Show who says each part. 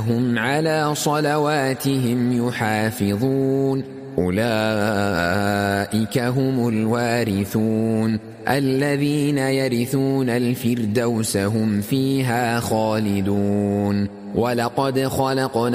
Speaker 1: هم على صلواتهم يحافظون أولئك هم الوارثون الذين يرثون الفردوس هم فيها خالدون ولقد خلقنا